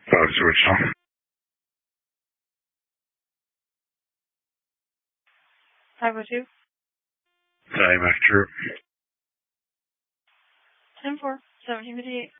Fox original. Five 502. Time after. 10-4, 1758.